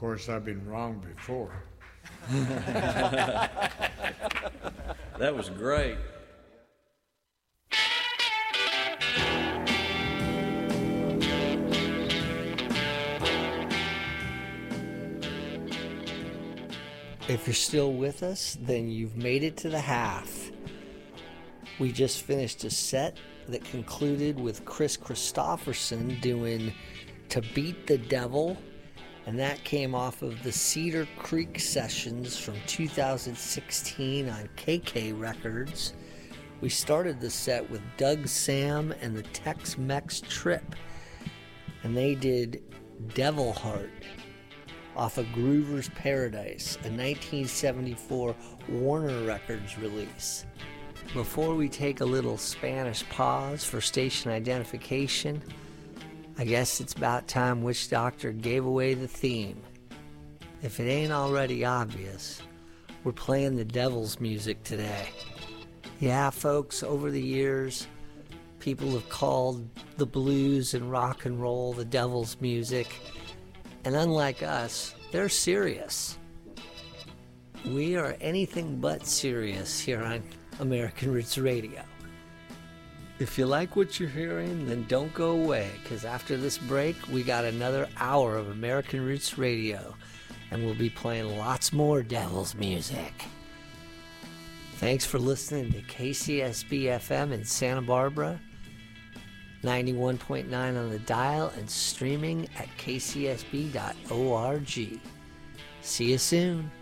course, I've been wrong before. That was great. If you're still with us, then you've made it to the half. We just finished a set that concluded with Chris Christopherson doing To Beat the Devil, and that came off of the Cedar Creek Sessions from 2016 on KK Records. We started the set with Doug Sam and the Tex-Mex Trip, and they did Devil Heart off of Groover's Paradise, a 1974 Warner Records release. Before we take a little Spanish pause for station identification, I guess it's about time Witch Doctor gave away the theme. If it ain't already obvious, we're playing the devil's music today. Yeah, folks, over the years, people have called the blues and rock and roll the devil's music. And unlike us, they're serious. We are anything but serious here on American Roots Radio. If you like what you're hearing, then don't go away, because after this break, we got another hour of American Roots Radio, and we'll be playing lots more devil's music. Thanks for listening to KCSB FM in Santa Barbara, 91.9 on the dial, and streaming at kcsb.org. See you soon.